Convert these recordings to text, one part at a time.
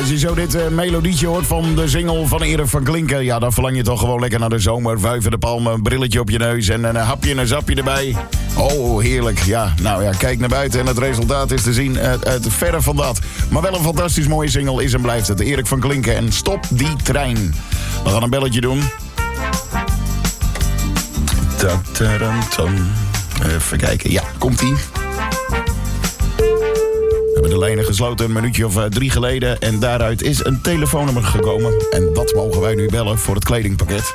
Als je zo dit melodietje hoort van de single van Erik van Klinken... ja, dan verlang je toch gewoon lekker naar de zomer. Wuiven de palmen, een brilletje op je neus en een hapje en een zapje erbij. Oh, heerlijk. Ja, nou ja, kijk naar buiten en het resultaat is te zien. Het verre van dat. Maar wel een fantastisch mooie single is en blijft het. Erik van Klinken en Stop die trein. We gaan een belletje doen. Even kijken. Ja, komt-ie. We hebben de lijnen gesloten een minuutje of 3 geleden. En daaruit is een telefoonnummer gekomen. En dat mogen wij nu bellen voor het kledingpakket.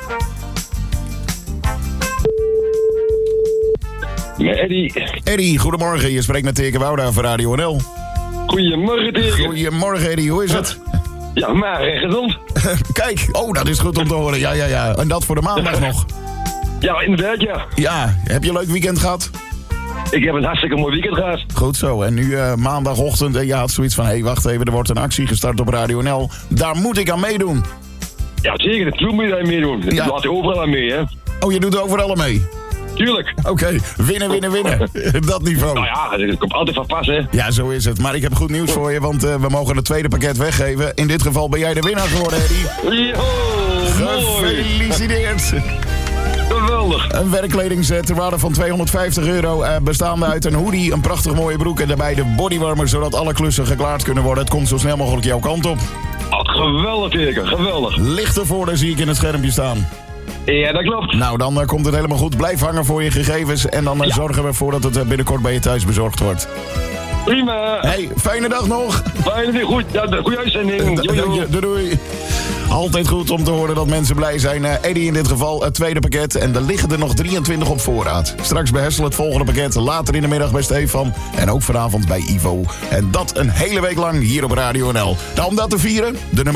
Met Eddie. Eddie, goedemorgen. Je spreekt met Teke Wouda van Radio NL. Goedemorgen, Teke. Goedemorgen, Eddie. Hoe is het? Ja, maar gezond. Kijk, oh, dat is goed om te horen. Ja. En dat voor de maandag nog. Ja, inderdaad, ja. Ja, heb je een leuk weekend gehad? Ik heb een hartstikke mooi weekend gehad. Goed zo. En nu maandagochtend en je had zoiets van... hé, wacht even, er wordt een actie gestart op Radio NL. Daar moet ik aan meedoen. Ja, zeker. Natuurlijk moet je daar meedoen. Dat laat je overal aan mee, hè. Oh, je doet er overal aan mee? Tuurlijk. Oké, winnen. Dat niveau. Nou ja, dat komt altijd van pas, hè. Ja, zo is het. Maar ik heb goed nieuws voor je, want we mogen het tweede pakket weggeven. In dit geval ben jij de winnaar geworden, Eddie. Yo, mooi. Gefeliciteerd. Geweldig. Een werkkledingset ter waarde van €250, bestaande uit een hoodie, een prachtig mooie broek en daarbij de bodywarmer, zodat alle klussen geklaard kunnen worden. Het komt zo snel mogelijk jouw kant op. Geweldig, Teke. Geweldig. Licht ervoor, daar zie ik in het schermpje staan. Ja, dat klopt. Nou, dan komt het helemaal goed. Blijf hangen voor je gegevens en dan zorgen we ervoor dat het binnenkort bij je thuis bezorgd wordt. Prima. Hey, fijne dag nog. Fijne dag. Goed. Ja, goeie uitzending. Doei. Altijd goed om te horen dat mensen blij zijn. Eddie in dit geval, het tweede pakket. En er liggen er nog 23 op voorraad. Straks bij Hessel het volgende pakket. Later in de middag bij Stefan. En ook vanavond bij Ivo. En dat een hele week lang hier op Radio NL. Nou, om dat te vieren, de nummer